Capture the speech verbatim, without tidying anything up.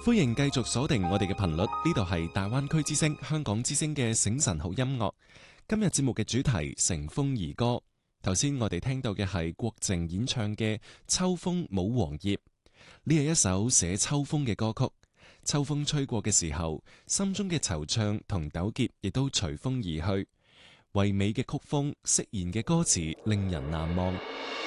歡迎繼續鎖定我哋嘅頻率，呢度係大灣區之聲、香港之聲嘅醒晨好音樂。今日節目嘅主題乘風而歌。頭先我哋聽到嘅係郭靜演唱嘅《秋風舞黃葉》，呢係一首寫秋風嘅歌曲。秋風吹過嘅時候，心中嘅惆悵同糾結亦都隨風而去。唯美嘅曲風，釋然嘅歌詞，令人難忘。